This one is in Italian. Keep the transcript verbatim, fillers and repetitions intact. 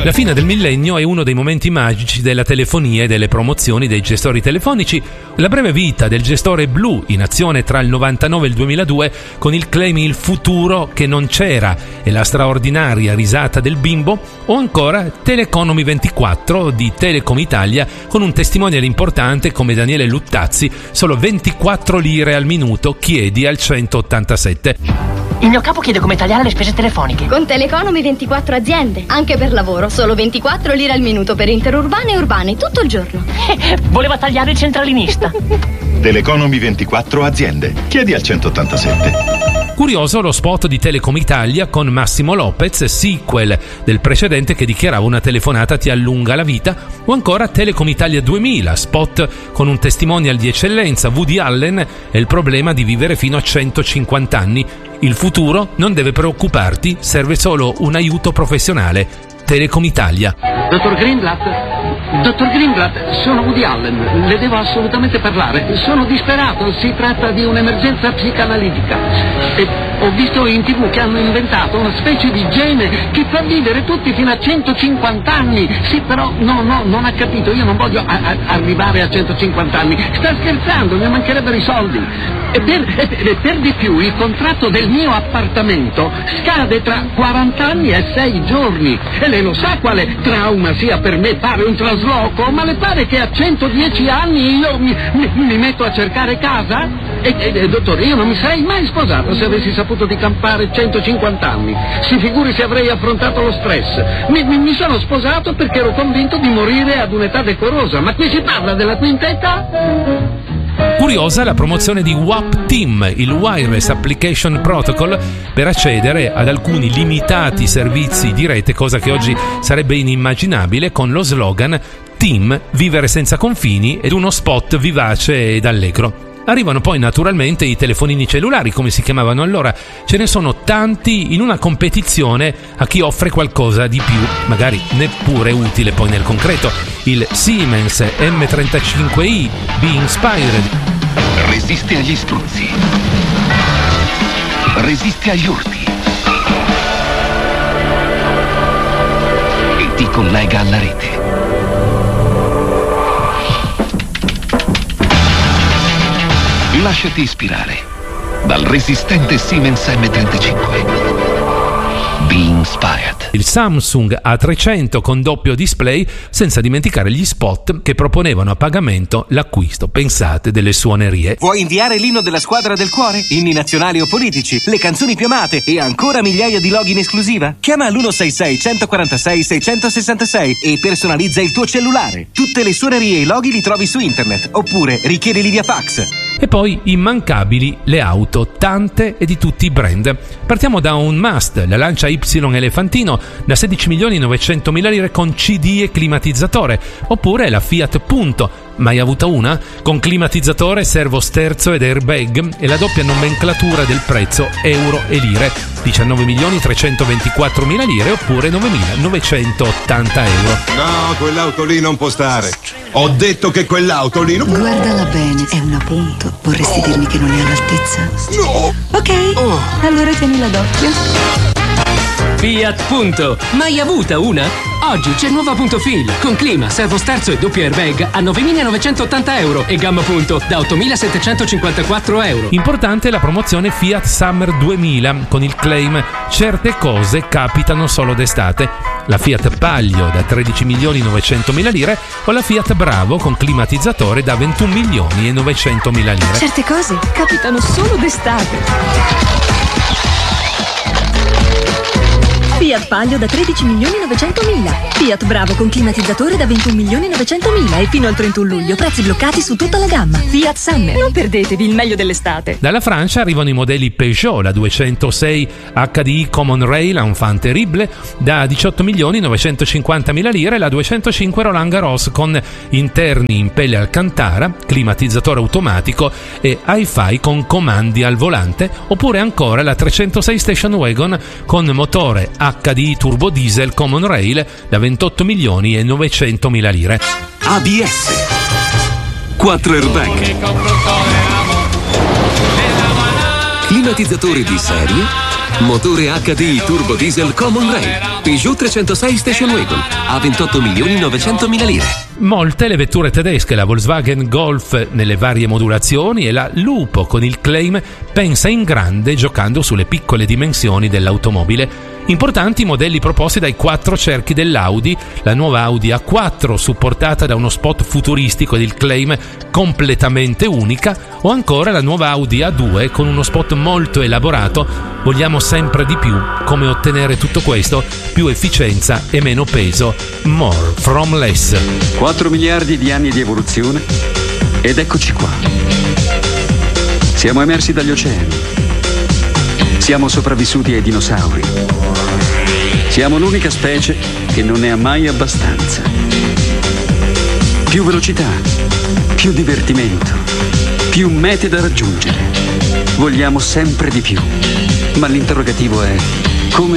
La fine del millennio è uno dei momenti magici della telefonia e delle promozioni dei gestori telefonici. La breve vita del gestore blu, in azione tra il novantanove e il duemiladue, con il claim "il futuro che non c'era" e la straordinaria risata del bimbo, o ancora Teleconomy ventiquattro di Telecom Italia, con un testimonial importante come Daniele Luttazzi, solo ventiquattro lire al minuto, chiedi al centottantasette. Il mio capo chiede come tagliare le spese telefoniche. Con Teleconomy ventiquattro aziende, anche per lavoro, solo ventiquattro lire al minuto per interurbane e urbane, tutto il giorno. Eh, voleva tagliare il centralinista. Teleconomy ventiquattro aziende, chiedi al centottantasette. Curioso lo spot di Telecom Italia con Massimo Lopez, sequel del precedente che dichiarava "una telefonata ti allunga la vita", o ancora Telecom Italia duemila, spot con un testimonial di eccellenza, Woody Allen e il problema di vivere fino a centocinquanta anni. Il futuro non deve preoccuparti, serve solo un aiuto professionale. Telecom Italia. Dottor Greenblatt, dottor Greenblatt, sono Woody Allen, le devo assolutamente parlare. Sono disperato, si tratta di un'emergenza psicanalitica. E ho visto in tv che hanno inventato una specie di gene che fa vivere tutti fino a centocinquanta anni. Sì, però no, no, non ha capito, io non voglio a- a- arrivare a centocinquanta anni. Sta scherzando, mi mancherebbero i soldi. E per, e, e per di più il contratto del mio appartamento scade tra quaranta anni e sei giorni. E lei lo sa quale trauma sia per me fare un trasloco? Ma le pare che a centodieci anni io mi, mi, mi metto a cercare casa? E, e, e dottore, io non mi sarei mai sposato se avessi saputo di campare centocinquanta anni. Si figuri se avrei affrontato lo stress. Mi, mi, mi sono sposato perché ero convinto di morire ad un'età decorosa. Ma qui si parla della quinta età? Curiosa la promozione di W A P Team, il Wireless Application Protocol, per accedere ad alcuni limitati servizi di rete, cosa che oggi sarebbe inimmaginabile, con lo slogan "Team, vivere senza confini", ed uno spot vivace ed allegro. Arrivano poi naturalmente i telefonini cellulari, come si chiamavano allora. Ce ne sono tanti in una competizione a chi offre qualcosa di più, magari neppure utile poi nel concreto. Il Siemens M trentacinque i Be Inspired. Resiste agli struzzi. Resiste agli urti. E ti collega alla rete. Lasciati ispirare dal resistente Siemens M trentacinque. Be Inspired. Il Samsung A trecento con doppio display, senza dimenticare gli spot che proponevano a pagamento l'acquisto, pensate, delle suonerie. Vuoi inviare l'inno della squadra del cuore? Inni nazionali o politici, le canzoni più amate e ancora migliaia di login esclusiva? Chiama l'uno sei sei uno quattro sei sei sei sei e personalizza il tuo cellulare. Tutte le suonerie e i loghi li trovi su internet, oppure richiedili via fax. E poi immancabili le auto, tante e di tutti i brand. Partiamo da un must, la Lancia Y Elefantino da sedici milioni novecentomila lire con C D e climatizzatore, oppure la Fiat Punto, mai avuta una? Con climatizzatore, servo sterzo ed airbag e la doppia nomenclatura del prezzo euro e lire, diciannove milioni trecentoventiquattromila lire oppure novemilanovecentottanta euro. No, quell'auto lì non può stare. Ho detto che quell'auto lì non... Guardala bene, è una Punto. Vorresti dirmi che non è all'altezza? No! Ok, oh. allora tienila d'occhio. Fiat Punto. Mai avuta una? Oggi c'è nuova Punto Fil con clima, servo sterzo e doppio airbag a novemilanovecentottanta euro e gamma Punto da ottomilasettecentocinquantaquattro euro. Importante la promozione Fiat Summer duemila con il claim "certe cose capitano solo d'estate". La Fiat Palio da tredici milioni novecentomila lire o la Fiat Bravo con climatizzatore da ventuno milioni e novecentomila lire. Certe cose capitano solo d'estate. Fiat Palio da tredici milioni novecentomila. Fiat Bravo con climatizzatore da ventuno milioni novecentomila e fino al trentuno luglio prezzi bloccati su tutta la gamma. Fiat Summer. Non perdetevi il meglio dell'estate. Dalla Francia arrivano i modelli Peugeot, la duecentosei H D I Common Rail Enfant Terrible da diciotto milioni novecentocinquantamila lire, la duecentocinque Roland Garros con interni in pelle Alcantara, climatizzatore automatico e hi-fi con comandi al volante, oppure ancora la trecentosei Station Wagon con motore H D I turbo diesel Common Rail da ventotto milioni e novecentomila lire. A B S. quattro airbag. Climatizzatore di serie. Motore H D I turbo diesel Common Rail. Peugeot trecentosei Station Wagon a ventotto milioni novecentomila lire. Molte le vetture tedesche, la Volkswagen Golf nelle varie modulazioni e la Lupo con il claim pensa in grande giocando sulle piccole dimensioni dell'automobile. Importanti i modelli proposti dai quattro cerchi dell'Audi, la nuova Audi A quattro supportata da uno spot futuristico ed il claim completamente unica, o ancora la nuova Audi A due con uno spot molto elaborato. Vogliamo sempre di più. Come ottenere tutto questo? Più efficienza e meno peso. More from less. quattro miliardi di anni di evoluzione ed eccoci qua. Siamo emersi dagli oceani. Siamo sopravvissuti ai dinosauri. Siamo l'unica specie che non ne ha mai abbastanza. Più velocità, più divertimento, più mete da raggiungere. Vogliamo sempre di più. Ma l'interrogativo è: come